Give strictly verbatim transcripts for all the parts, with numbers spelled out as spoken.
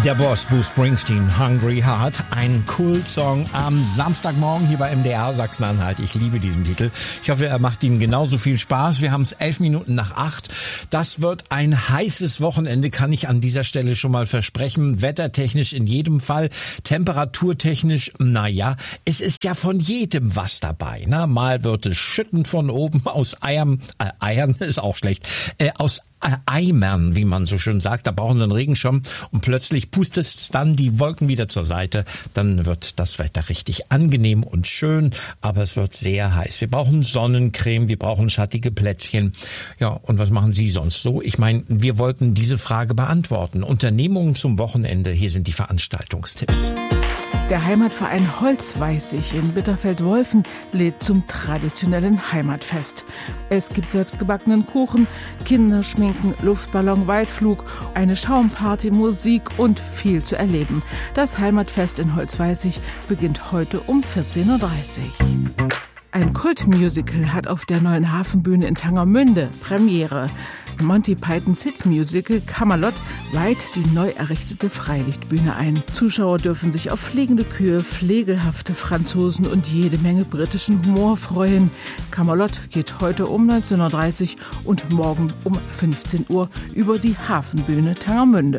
Der Boss, Bruce Springsteen, Hungry Heart, ein Kult-Song am Samstagmorgen hier bei M D R Sachsen-Anhalt. Ich liebe diesen Titel. Ich hoffe, er macht Ihnen genauso viel Spaß. Wir haben es elf Minuten nach acht. Das wird ein heißes Wochenende, kann ich an dieser Stelle schon mal versprechen. Wettertechnisch in jedem Fall, temperaturtechnisch, naja, es ist ja von jedem was dabei. Na, mal wird es schütten von oben aus Eiern, äh, Eiern ist auch schlecht, äh, aus Eimern, wie man so schön sagt. Da brauchen wir einen Regenschirm und plötzlich pustet es dann die Wolken wieder zur Seite. Dann wird das Wetter richtig angenehm und schön, aber es wird sehr heiß. Wir brauchen Sonnencreme, wir brauchen schattige Plätzchen. Ja, und was machen Sie sonst so? Ich meine, wir wollten diese Frage beantworten. Unternehmungen zum Wochenende, hier sind die Veranstaltungstipps. Der Heimatverein Holzweißig in Bitterfeld-Wolfen lädt zum traditionellen Heimatfest. Es gibt selbstgebackenen Kuchen, Kinderschminken, Luftballon, Weitflug, eine Schaumparty, Musik und viel zu erleben. Das Heimatfest in Holzweißig beginnt heute um vierzehn Uhr dreißig. Ein Kultmusical hat auf der neuen Hafenbühne in Tangermünde Premiere. Monty Pythons Hitmusical Camelot weiht die neu errichtete Freilichtbühne ein. Zuschauer dürfen sich auf fliegende Kühe, flegelhafte Franzosen und jede Menge britischen Humor freuen. Camelot geht heute um neunzehn Uhr dreißig und morgen um fünfzehn Uhr über die Hafenbühne Tangermünde.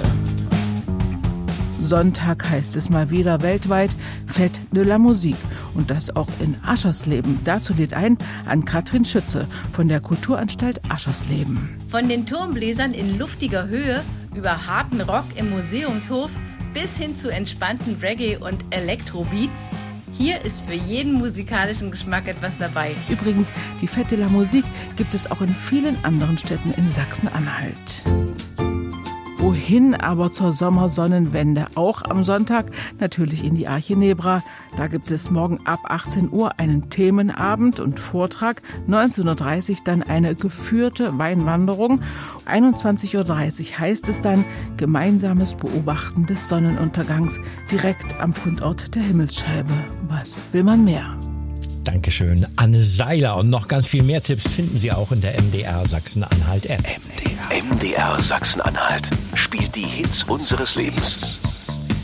Sonntag heißt es mal wieder weltweit Fête de la Musique und das auch in Aschersleben. Dazu lädt ein an Katrin Schütze von der Kulturanstalt Aschersleben. Von den Turmbläsern in luftiger Höhe über harten Rock im Museumshof bis hin zu entspannten Reggae- und Elektrobeats. Hier ist für jeden musikalischen Geschmack etwas dabei. Übrigens, die Fête de la Musique gibt es auch in vielen anderen Städten in Sachsen-Anhalt. Wohin aber zur Sommersonnenwende? Auch am Sonntag natürlich in die Arche Nebra. Da gibt es morgen ab achtzehn Uhr einen Themenabend und Vortrag. neunzehn Uhr dreißig dann eine geführte Weinwanderung. einundzwanzig Uhr dreißig heißt es dann gemeinsames Beobachten des Sonnenuntergangs direkt am Fundort der Himmelsscheibe. Was will man mehr? Dankeschön, Anne Seiler. Und noch ganz viel mehr Tipps finden Sie auch in der M D R Sachsen-Anhalt App. M D R Sachsen-Anhalt spielt die Hits unseres Lebens.